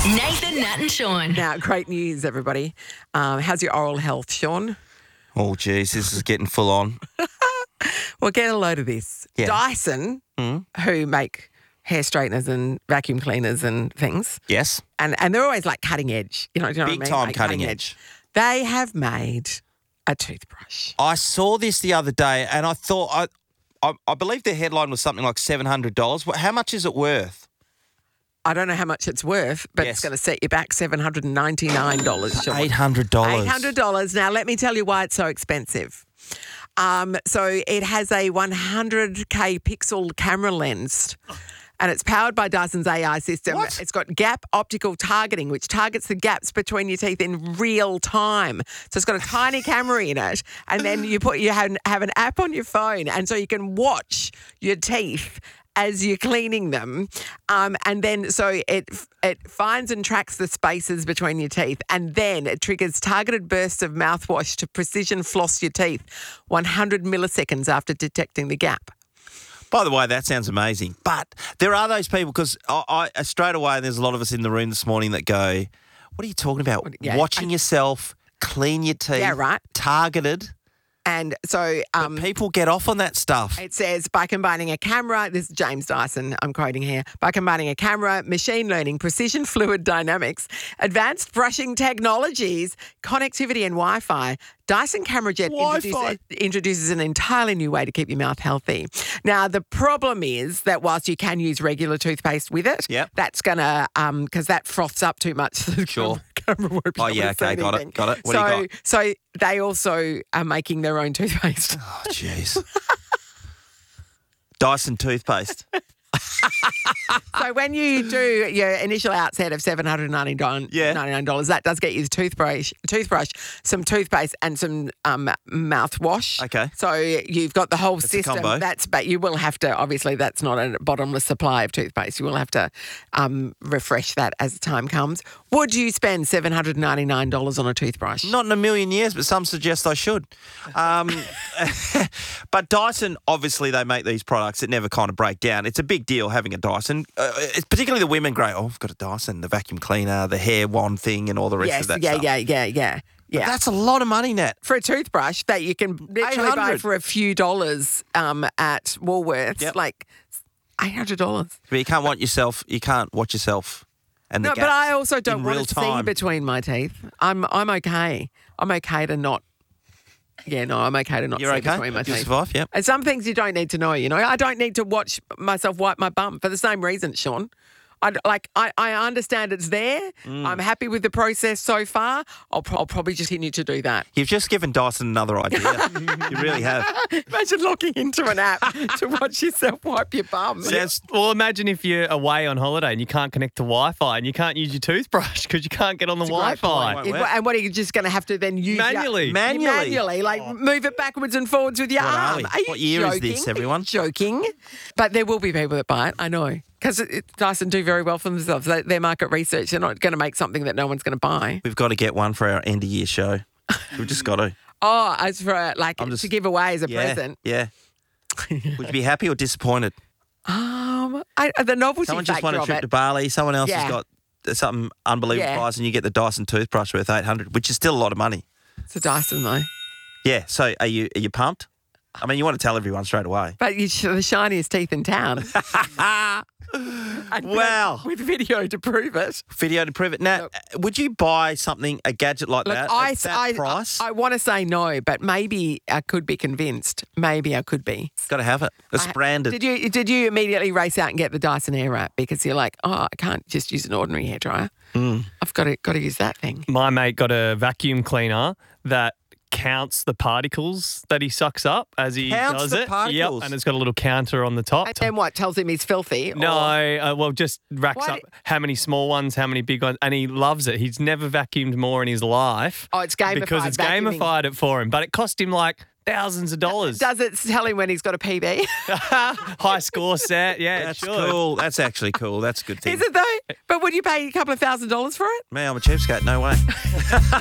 Nathan, Nat and Sean. Now, great news, everybody. How's your oral health, Sean? Oh, geez, this is getting full on. Well, get a load of this. Yeah. Dyson, who make hair straighteners and vacuum cleaners and things, Yes. and they're always like cutting edge. You know what I mean? Big time Like cutting edge. They have made a toothbrush. I saw this the other day and I thought, I believe the headline was something like $700. How much is it worth? I don't know how much it's worth, but Yes. it's going to set you back $799, Sean. $800. $800. Now, let me tell you why it's so expensive. So it has a 100K pixel camera lens. And it's powered by Dyson's AI system. What? It's got gap optical targeting, which targets the gaps between your teeth in real time. So it's got a tiny camera in it, and then you have an app on your phone, and so you can watch your teeth as you're cleaning them, and then so it finds and tracks the spaces between your teeth, and then it triggers targeted bursts of mouthwash to precision floss your teeth 100 milliseconds after detecting the gap. By the way, that sounds amazing. But there are those people, because I straight away, there's a lot of us in the room this morning that go, what are you talking about? Yeah. Watching yourself clean your teeth. Yeah, right. Targeted. And so But people get off on that stuff. it says, by combining a camera, this is James Dyson, I'm quoting here, by combining a camera, machine learning, precision fluid dynamics, advanced brushing technologies, connectivity and Wi-Fi, Dyson Camera Jet introduces an entirely new way to keep your mouth healthy. Now, the problem is that whilst you can use regular toothpaste with it, Yep. that's going to, because that froths up too much. The Sure. camera won't be Oh, able yeah, to see okay, got it, anything. got it. What do you got? So they also are making their own toothpaste. Oh, jeez. Dyson toothpaste. So when you do your initial outset of $799, that does get you the toothbrush, some toothpaste, and some mouthwash. Okay. So you've got the whole a system. combo. But you will have to, obviously, that's not a bottomless supply of toothpaste. You will have to refresh that as the time comes. Would you spend $799 on a toothbrush? Not in a million years, but some suggest I should. But Dyson, obviously, they make these products that never kind of break down. It's a big deal having a Dyson. It's particularly the women go, oh, I've got a Dyson, the vacuum cleaner, the hair wand thing, and all the rest of that stuff. Yeah. But that's a lot of money, Nat. For a toothbrush that you can literally buy $800. for a few dollars at Woolworths, Yep. like $800. But you can't watch yourself. And the No, but gaps I also don't in want real to see time. between my teeth. I'm okay. I'm okay to not. Yeah, no, I'm okay to not You're see okay? between my You teeth. survive, yep. And some things you don't need to know, I don't need to watch myself wipe my bum for the same reason, Sean. I understand it's there. I'm happy with the process so far. I'll probably just continue to do that. You've just given Dyson another idea. You really have. Imagine logging into an app to watch yourself wipe your bum. Well, imagine if you're away on holiday and you can't connect to Wi-Fi and you can't use your toothbrush because you can't get on the Wi-Fi. point. Won't And what are you just going to have to then use Manually. manually, like move it backwards and forwards with your What are arm. we? Are you What year is this, joking? everyone? Are you joking? But there will be people that buy it. I know. Because Dyson do very well for themselves. Their market research, they're not going to make something that no one's going to buy. We've got to get one for our end of year show. We've just got to. Oh, as for to give away as a present. Yeah. Would you be happy or disappointed? The novelty Someone just factor won a of trip it. to Bali. Someone else Yeah. has got something unbelievable Yeah. prize, and you get the Dyson toothbrush worth $800, which is still a lot of money. It's a Dyson though. Yeah. So are you pumped? I mean, you want to tell everyone straight away. But you're the shiniest teeth in town. And Wow. With video to prove it. Video to prove it. Now, would you buy something, a gadget like Look, that at that price? I want to say no, but maybe I could be convinced. Maybe I could be. Got to have it. It's branded. Did you immediately race out and get the Dyson Airwrap because you're like, oh, I can't just use an ordinary hairdryer. I've got to use that thing. My mate got a vacuum cleaner that counts the particles that he sucks up as he Counts does the it. particles? Yep, and it's got a little counter on the top. And then what? Tells him he's filthy? No, well, just racks Why up how many small ones, how many big ones, and he loves it. He's never vacuumed more in his life. Oh, it's gamified because it's vacuuming. gamified it for him, but it cost him like thousands of dollars. Does it tell him when he's got a PB? High score set, yeah, That's sure. cool. That's actually cool. That's a good thing. Is it though? But would you pay a couple of $1,000s for it? Man, I'm a cheapskate. No way.